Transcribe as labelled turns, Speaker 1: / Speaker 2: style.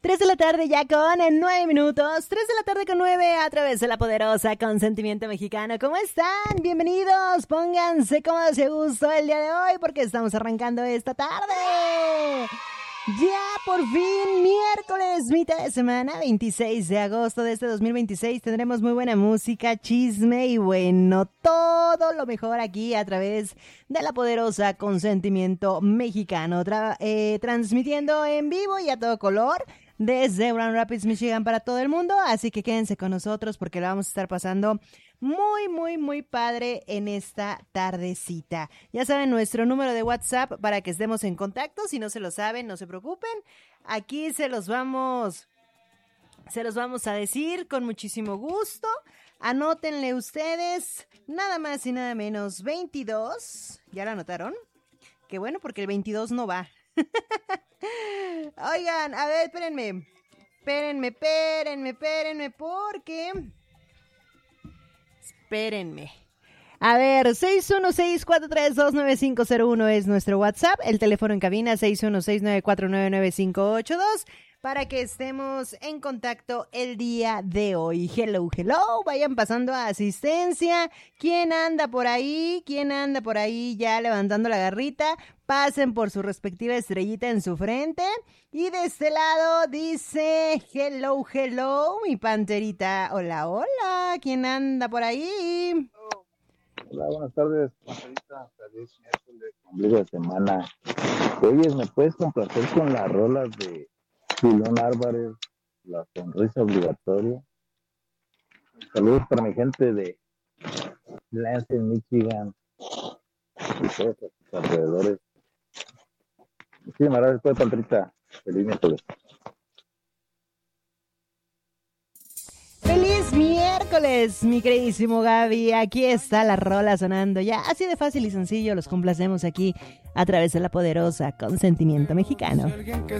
Speaker 1: 3 de la tarde ya con en 9 minutos. 3 de la tarde con 9 a través de la poderosa Consentimiento Mexicano. ¿Cómo están? Bienvenidos. Pónganse cómodos y a gusto el día de hoy porque estamos arrancando esta tarde. Ya por fin, miércoles, mitad de semana, 26 de agosto de este 2026. Tendremos muy buena música, chisme y bueno, todo lo mejor aquí a través de la poderosa Consentimiento Mexicano. Transmitiendo en vivo y a todo color desde Grand Rapids, Michigan para todo el mundo. Así que quédense con nosotros porque la vamos a estar pasando muy padre en esta tardecita. Ya saben, nuestro número de WhatsApp para que estemos en contacto. Si no se lo saben, no se preocupen. Aquí se los vamos a decir con muchísimo gusto. Anótenle ustedes, nada más y nada menos, 22. ¿Ya lo anotaron? Qué bueno, porque el 22 no va. Oigan, a ver, espérenme, porque... Espérenme. A ver, 616-432-9501 es nuestro WhatsApp. El teléfono en cabina 616-949-9582 para que estemos en contacto el día de hoy. Hello. Vayan pasando a asistencia. ¿Quién anda por ahí? Ya levantando la garrita? Pasen por su respectiva estrellita en su frente. Y de este lado dice hello, mi panterita. Hola. ¿Quién anda por ahí?
Speaker 2: Hola, buenas tardes, panterita. Feliz miércoles, ombligo de semana. Oye, ¿me puedes complacer con las rolas de Julián Álvarez, La Sonrisa Obligatoria? Saludos para mi gente de Lansing, Michigan y todos los alrededores. Muchísimas gracias, pues, panterita. Feliz miércoles.
Speaker 1: ¡Feliz miércoles, mi queridísimo Gaby! Aquí está la rola sonando ya. Así de fácil y sencillo los complacemos aquí a través de la poderosa Consentimiento Mexicano.
Speaker 3: Si alguien que